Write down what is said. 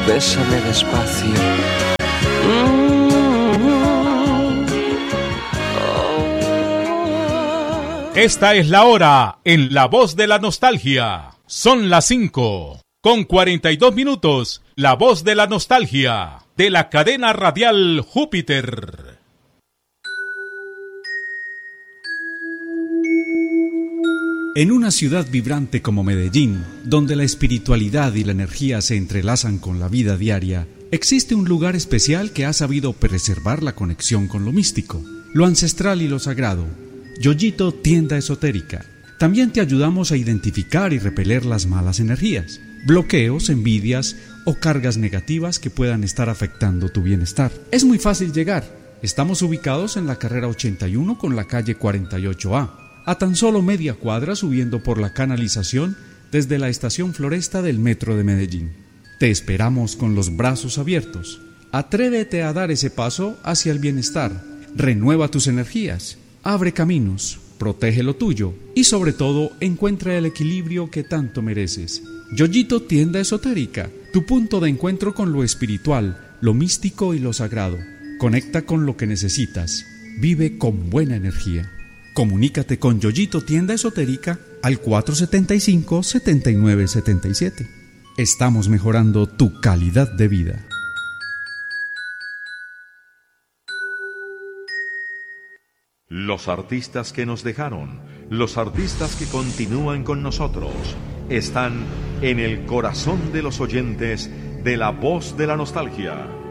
bésame despacio. Esta es la hora en La Voz de la Nostalgia. Son las 5:42. La Voz de la Nostalgia, de la cadena radial Júpiter. En una ciudad vibrante como Medellín, donde la espiritualidad y la energía se entrelazan con la vida diaria, existe un lugar especial que ha sabido preservar la conexión con lo místico, lo ancestral y lo sagrado. Yoyito Tienda Esotérica. También te ayudamos a identificar y repeler las malas energías, bloqueos, envidias o cargas negativas que puedan estar afectando tu bienestar. Es muy fácil llegar. Estamos ubicados en la carrera 81 con la calle 48A, a tan solo media cuadra subiendo por la canalización desde la estación Floresta del Metro de Medellín. Te esperamos con los brazos abiertos. Atrévete a dar ese paso hacia el bienestar. Renueva tus energías. Abre caminos, protege lo tuyo y sobre todo encuentra el equilibrio que tanto mereces. Yoyito Tienda Esotérica, tu punto de encuentro con lo espiritual, lo místico y lo sagrado. Conecta con lo que necesitas. Vive con buena energía. Comunícate con Yoyito Tienda Esotérica al 475-7977. Estamos mejorando tu calidad de vida. Los artistas que nos dejaron, los artistas que continúan con nosotros, están en el corazón de los oyentes de La Voz de la Nostalgia.